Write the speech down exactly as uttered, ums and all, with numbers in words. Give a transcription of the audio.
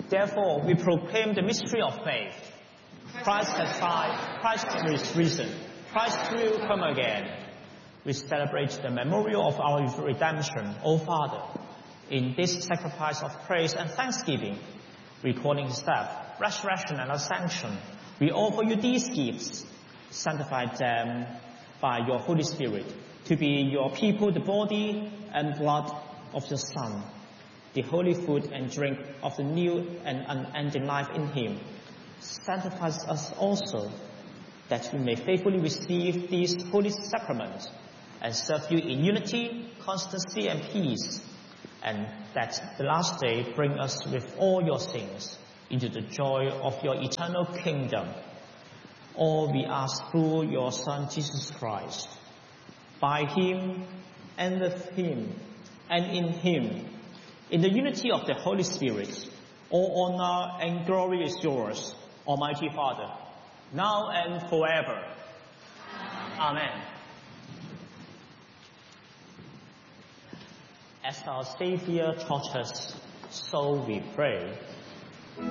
Therefore, we proclaim the mystery of faith. Christ has died, Christ is risen, Christ will come again. We celebrate the memorial of our redemption, O Father. In this sacrifice of praise and thanksgiving, recalling His death, resurrection, and ascension, we offer you these gifts. Sanctify them by your Holy Spirit, to be your people, the body and blood of the Son, the holy food and drink of the new and unending life in Him. Sanctify us also, that we may faithfully receive these holy sacraments and serve you in unity, constancy, and peace, and that the last day bring us with all your saints into the joy of your eternal kingdom. All we ask through your Son, Jesus Christ. By Him, and with Him, and in Him, in the unity of the Holy Spirit, all honor and glory is yours, Almighty Father, now and forever. Amen. As our Savior taught us, so we pray.